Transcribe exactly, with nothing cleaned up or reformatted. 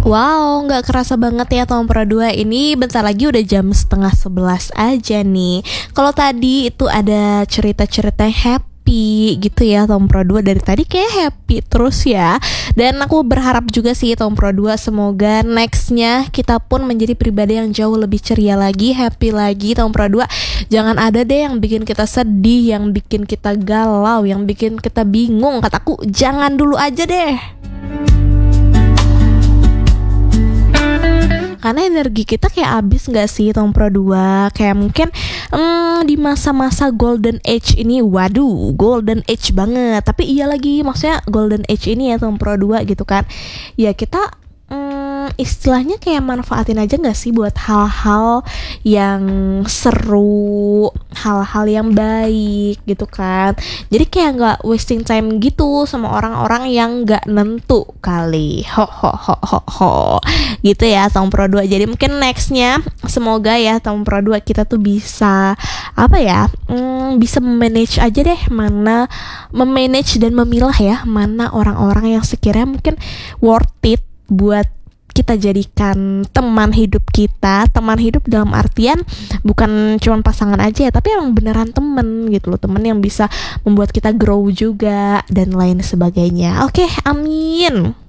Wow, nggak kerasa banget ya tahun Pro dua ini bentar lagi udah jam setengah sebelas aja nih. Kalau tadi itu ada cerita-cerita happy gitu ya tahun Pro dua dari tadi kayak happy terus ya. Dan aku berharap juga sih tahun Pro dua semoga nextnya kita pun menjadi pribadi yang jauh lebih ceria lagi, happy lagi tahun Pro dua. Jangan ada deh yang bikin kita sedih, yang bikin kita galau, yang bikin kita bingung. Kataku jangan dulu aja deh. Karena energi kita kayak abis gak sih tahun Pro dua. Kayak mungkin hmm, di masa-masa golden age ini, waduh golden age banget. Tapi iya lagi maksudnya golden age ini ya tahun Pro dua gitu kan. Ya kita hmm, istilahnya kayak manfaatin aja gak sih buat hal-hal yang seru, hal-hal yang baik gitu kan. Jadi kayak gak wasting time gitu sama orang-orang yang gak nentu kali. Ho ho ho ho ho gitu ya tahun Pro dua. Jadi mungkin nextnya semoga ya tahun Pro dua kita tuh bisa apa ya hmm, bisa memanage aja deh mana memanage dan memilah ya mana orang-orang yang sekiranya mungkin worth it buat kita jadikan teman hidup kita. Teman hidup dalam artian bukan cuma pasangan aja ya, tapi emang beneran temen gitu loh. Temen yang bisa membuat kita grow juga dan lain sebagainya. Oke, amin.